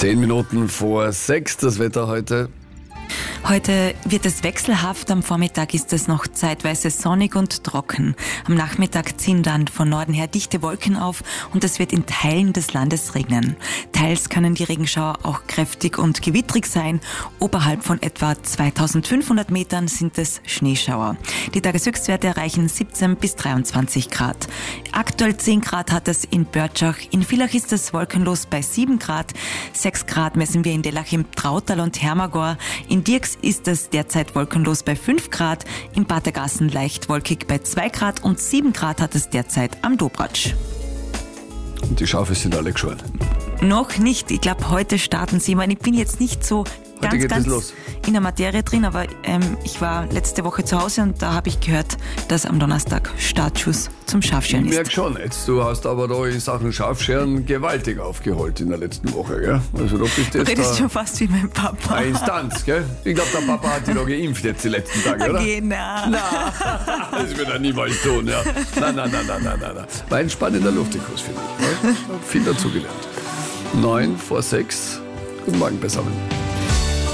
10 Minuten vor 6 das Wetter heute. Heute wird es wechselhaft, am Vormittag ist es noch zeitweise sonnig und trocken. Am Nachmittag ziehen dann von Norden her dichte Wolken auf und es wird in Teilen des Landes regnen. Teils können die Regenschauer auch kräftig und gewittrig sein. Oberhalb von etwa 2500 Metern sind es Schneeschauer. Die Tageshöchstwerte erreichen 17 bis 23 Grad. Aktuell 10 Grad hat es in Börtschach. In Villach ist es wolkenlos bei 7 Grad. 6 Grad messen wir in Dellach im Trautal und Hermagor. In Dirks ist es derzeit wolkenlos bei 5 Grad, im Patergassen leicht wolkig bei 2 Grad und 7 Grad hat es derzeit am Dobratsch. Und die Schafe sind alle geschoren. Noch nicht, ich glaube heute starten sie. Ich meine, ich bin jetzt nicht so ganz los. in der Materie drin, aber ich war letzte Woche zu Hause und da habe ich gehört, dass am Donnerstag Startschuss zum Schafscheren Ich ist. merke schon jetzt, du hast aber da in Sachen Schafscheren gewaltig aufgeholt in der letzten Woche, gell? Also da bist du Du redest jetzt schon fast wie mein Papa. eine Instanz, gell? Ich glaube, der Papa hat dich da geimpft jetzt die letzten Tage, oder? Genau. Das wird er niemals tun, ja. Nein. War ein spannender Luftikus, finde ich. Ja? Viel dazu gelernt. 9 vor 6. Guten Morgen beisammen.